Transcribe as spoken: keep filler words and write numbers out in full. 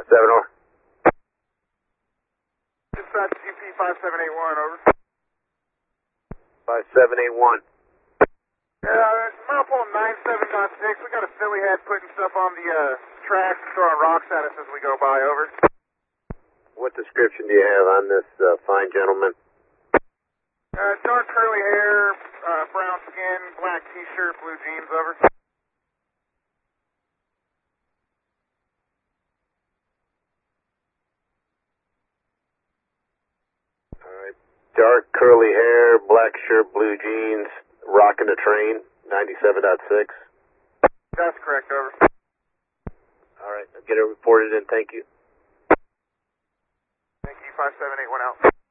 five seven over. Dispatch G P five seven eight one, over. five seven eight one. Uh, mile pole nine seven point six. We got a silly head putting stuff on the uh, tracks and throwing rocks at us as we go by, over. What description do you have on this uh, fine gentleman? Uh, dark curly hair, uh, brown skin, black t-shirt, blue jeans, over. Alright. Dark curly hair, black shirt, blue jeans, rocking the train, ninety-seven point six. That's correct, over. Alright, I'll get it reported in, thank you. Thank you, five seven eight one out.